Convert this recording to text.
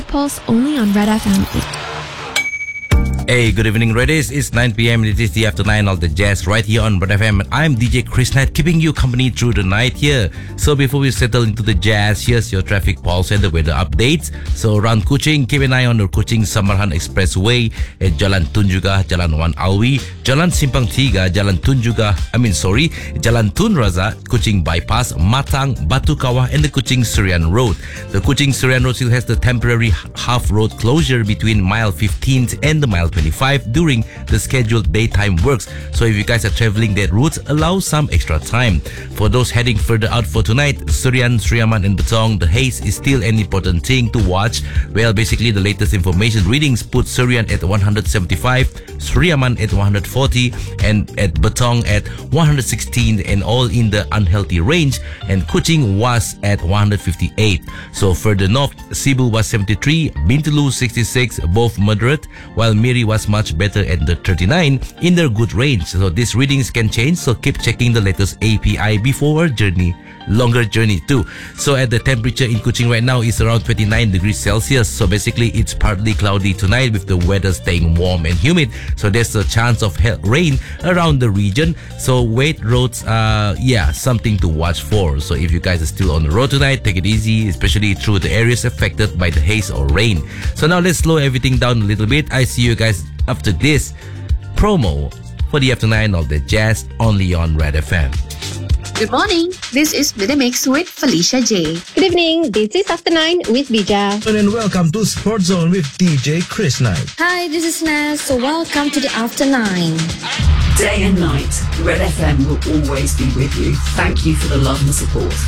Pulse only on Red FM. Hey, good evening, Reddies. It's 9 p.m. It is the after 9 of the jazz right here on Red FM. I'm DJ Chris Knight, keeping you company through the night here. So before we settle into the jazz, here's your traffic pulse and the weather updates. So around Kuching, keep an eye on the Kuching Samarhan Expressway at Jalan Tunjungan, Jalan Wan Alwi, Jalan Simpang Tiga, Jalan Tun Razak, Kuching Bypass, Matang, Batu Kawah, and the Kuching Serian Road. The Kuching Serian Road still has the temporary half road closure between mile 15th and the mile 25 during the scheduled daytime works. So if you guys are traveling that route, allow some extra time. For those heading further out for tonight, Surian, Sriaman and Betong, the haze is still an important thing to watch. Well, basically the latest information readings put Surian at 175, Sriaman at 140 and at Betong at 116, and all in the unhealthy range, and Kuching was at 158. So further north, Cebu was 73, Bintulu 66, both moderate, while Miri was much better at the 39 in their good range. So these readings can change, so keep checking the latest API before longer journey too. So at the temperature in Kuching right now is around 29 degrees Celsius. So basically it's partly cloudy tonight with the weather staying warm and humid. So there's a chance of rain around the region. So wet roads are something to watch for. So if you guys are still on the road tonight, take it easy, especially through the areas affected by the haze or rain. So now let's slow everything down a little bit. I see you guys after this promo for the after 9 of the jazz only on Red FM. Good morning. This is The Mix with Felicia J. Good evening. This is After 9 with Bija. And welcome to Sport Zone with DJ Chris Knight. Hi, this is Naz. So welcome to the After 9. Day and night, Red FM will always be with you. Thank you for the love and support.